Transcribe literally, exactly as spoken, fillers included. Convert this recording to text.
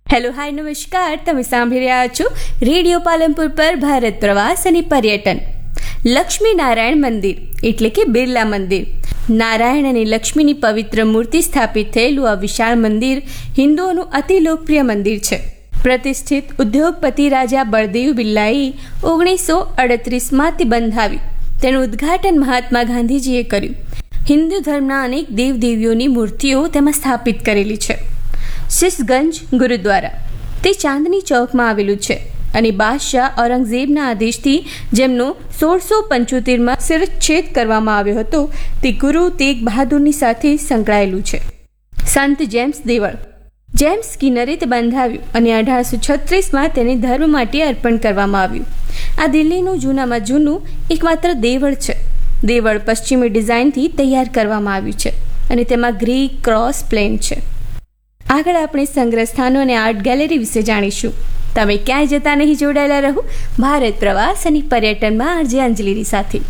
Hello hi નમસ્કાર, તમે સાંભળી રહ્યા છો રેડિયો પાલનપુર પર ભારત પ્રવાસ અને પર્યટન. લક્ષ્મી નારાયણ મંદિર એટલે કે બિરલા મંદિર. નારાયણ અને લક્ષ્મીની પવિત્ર મૂર્તિ સ્થાપિત થયેલું આ વિશાળ મંદિર હિન્દુઓનું અતિ લોકપ્રિય મંદિર છે. પ્રતિષ્ઠિત ઉદ્યોગપતિ રાજા બળદેવ બિરલાએ ઓગણીસો અડત્રીસમાં તે બંધાવ્યું. તેનું ઉદ્ઘાટન મહાત્મા ગાંધીજીએ કર્યું. હિન્દુ ધર્મના અનેક દેવદેવીઓની મૂર્તિઓ તેમાં સ્થાપિત કરેલી છે. શિશગંજ ગુરુદ્વારા તે ચાંદની ચોકમાં આવેલું છે અને બાદશાહ ઔરંગઝેબના આદેશથી જેમનો સોળસો પંચોતેરમાં શિરચ્છેદ કરવામાં આવ્યો હતો તે ગુરુ તેગ બહાદુરની સાથે સંકળાયેલું છે. સંત જેમ્સ દેવળ જેમ્સ સ્કિનરે તે બંધાવ્યું અને અઢારસો છત્રીસમાં તેને ધર્મ માટે અર્પણ કરવામાં આવ્યું. આ દિલ્હીનું જૂનામાં જૂનું એકમાત્ર દેવળ છે. દેવળ પશ્ચિમી ડિઝાઇનથી તૈયાર કરવામાં આવ્યું છે અને તેમાં ગ્રીક ક્રોસ પ્લેન છે. આગળ આપણે સંગ્રહ સ્થાનો અને આર્ટ ગેલેરી વિશે જાણીશું. તમે ક્યાંય જતા નહીં, જોડાયેલા રહો ભારત પ્રવાસ અને પર્યટનમાં આરજે અંજલિની સાથે.